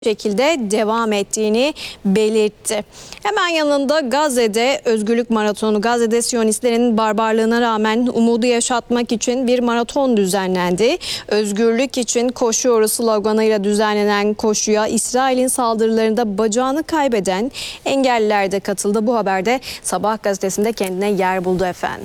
şekilde devam ettiğini belirtti. Hemen yanında Gazze'de özgürlük maratonu, Gazze'de Siyonistlerin barbarlığına rağmen umudu yaşatmak için bir maraton düzenlendi. Özgürlük için koşuyoruz sloganıyla düzenlenen koşuya İsrail'in saldırılarında bacağını kaybeden engelliler de katıldı. Bu haberde Sabah gazetesinde kendine yer buldu efendim.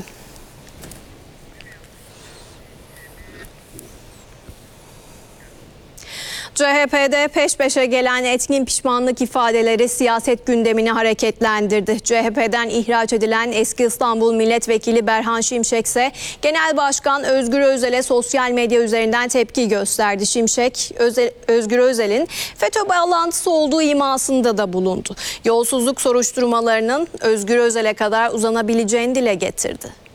CHP'de peş peşe gelen etkin pişmanlık ifadeleri siyaset gündemini hareketlendirdi. CHP'den ihraç edilen eski İstanbul Milletvekili Berhan Şimşek ise Genel Başkan Özgür Özel'e sosyal medya üzerinden tepki gösterdi. Şimşek, Özgür Özel'in FETÖ bağlantısı olduğu imasında da bulundu. Yolsuzluk soruşturmalarının Özgür Özel'e kadar uzanabileceğini dile getirdi.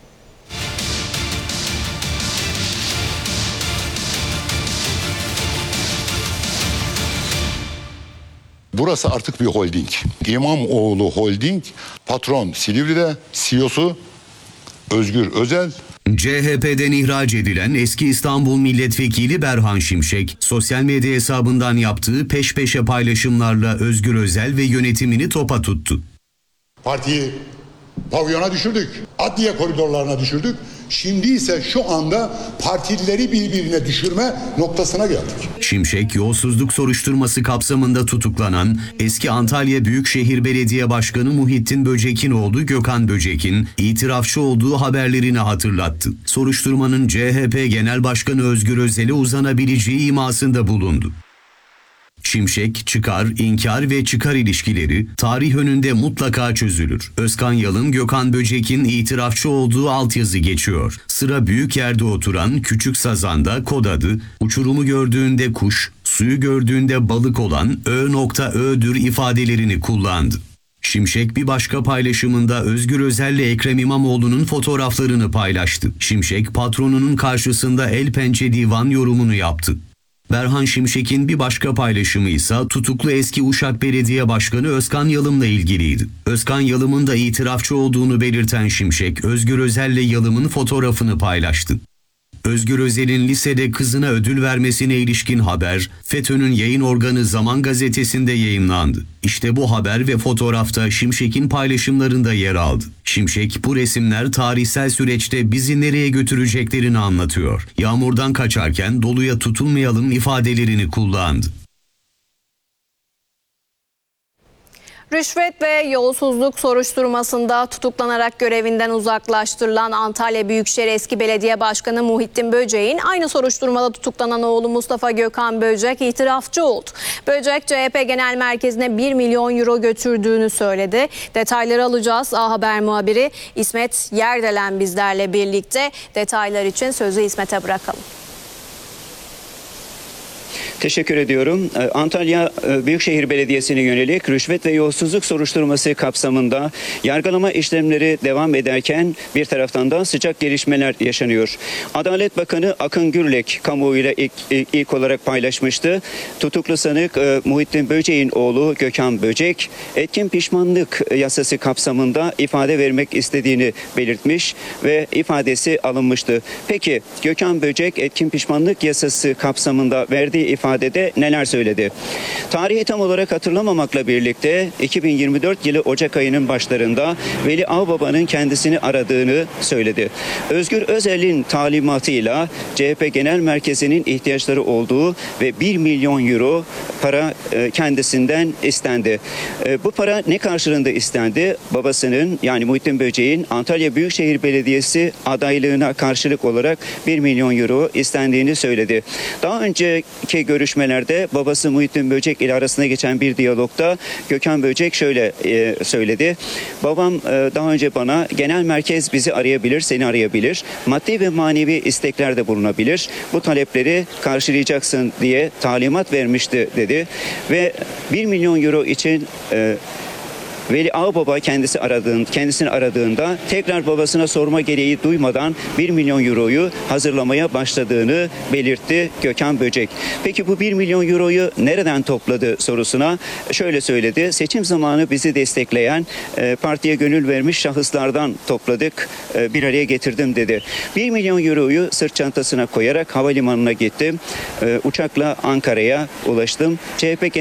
Burası artık bir holding. İmamoğlu Holding, patron Silivri'de, CEO'su Özgür Özel. CHP'den ihraç edilen eski İstanbul Milletvekili Berhan Şimşek, sosyal medya hesabından yaptığı peş peşe paylaşımlarla Özgür Özel ve yönetimini topa tuttu. Partiyi pavyona düşürdük, adliye koridorlarına düşürdük. Şimdi ise şu anda partilileri birbirine düşürme noktasına geldik. Şimşek, yolsuzluk soruşturması kapsamında tutuklanan eski Antalya Büyükşehir Belediye Başkanı Muhittin Böcek'in oğlu Gökhan Böcek'in itirafçı olduğu haberlerini hatırlattı. Soruşturmanın CHP Genel Başkanı Özgür Özel'e uzanabileceği imasında bulundu. Şimşek, çıkar, inkar ve çıkar ilişkileri tarih önünde mutlaka çözülür. Özkan Yalın, Gökhan Böcek'in itirafçı olduğu altyazı geçiyor. Sıra büyük yerde oturan küçük sazanda kod adı, uçurumu gördüğünde kuş, suyu gördüğünde balık olan Ö.Ö'dür ifadelerini kullandı. Şimşek bir başka paylaşımında Özgür Özel'le Ekrem İmamoğlu'nun fotoğraflarını paylaştı. Şimşek, patronunun karşısında el pençe divan yorumunu yaptı. Berhan Şimşek'in bir başka paylaşımı ise tutuklu eski Uşak Belediye Başkanı Özkan Yalım'la ilgiliydi. Özkan Yalım'ın da itirafçı olduğunu belirten Şimşek, Özgür Özel'le Yalım'ın fotoğrafını paylaştı. Özgür Özel'in lisede kızına ödül vermesine ilişkin haber, FETÖ'nün yayın organı Zaman Gazetesi'nde yayımlandı. İşte bu haber ve fotoğrafta Şimşek'in paylaşımlarında yer aldı. Şimşek, bu resimler tarihsel süreçte bizi nereye götüreceklerini anlatıyor. Yağmurdan kaçarken doluya tutulmayalım ifadelerini kullandı. Rüşvet ve yolsuzluk soruşturmasında tutuklanarak görevinden uzaklaştırılan Antalya Büyükşehir eski belediye başkanı Muhittin Böcek'in aynı soruşturmada tutuklanan oğlu Mustafa Gökhan Böcek itirafçı oldu. Böcek, CHP Genel Merkezi'ne 1 milyon euro götürdüğünü söyledi. Detayları alacağız. A Haber muhabiri İsmet Yerdelen bizlerle birlikte. Detaylar için sözü İsmet'e bırakalım. Teşekkür ediyorum. Antalya Büyükşehir Belediyesi'ne yönelik rüşvet ve yolsuzluk soruşturması kapsamında yargılama işlemleri devam ederken bir taraftan da sıcak gelişmeler yaşanıyor. Adalet Bakanı Akın Gürlek kamuoyuyla ilk olarak paylaşmıştı. Tutuklu sanık Muhittin Böcek'in oğlu Gökhan Böcek etkin pişmanlık yasası kapsamında ifade vermek istediğini belirtmiş ve ifadesi alınmıştı. Peki Gökhan Böcek etkin pişmanlık yasası kapsamında verdiği ifadede neler söyledi? Tarihi tam olarak hatırlamamakla birlikte 2024 yılı Ocak ayının başlarında Veli Ağbaba'nın kendisini aradığını söyledi. Özgür Özel'in talimatıyla CHP Genel Merkezi'nin ihtiyaçları olduğu ve 1 milyon euro para kendisinden istendi. Bu para ne karşılığında istendi? Babasının yani Muhittin Böcek'in Antalya Büyükşehir Belediyesi adaylığına karşılık olarak 1 milyon euro istendiğini söyledi. Daha önceki görüşmelerde babası Muhittin Böcek ile arasında geçen bir diyalogda Gökhan Böcek şöyle söyledi. Babam daha önce bana genel merkez bizi arayabilir, seni arayabilir. Maddi ve manevi isteklerde bulunabilir. Bu talepleri karşılayacaksın diye talimat vermişti dedi. Ve 1 milyon euro için Veli Ağbaba kendisini aradığında tekrar babasına sorma gereği duymadan 1 milyon euroyu hazırlamaya başladığını belirtti Gökhan Böcek. Peki bu 1 milyon euroyu nereden topladı sorusuna şöyle söyledi. Seçim zamanı bizi destekleyen, partiye gönül vermiş şahıslardan topladık, bir araya getirdim dedi. 1 milyon euroyu sırt çantasına koyarak havalimanına gittim. Uçakla Ankara'ya ulaştım. CHP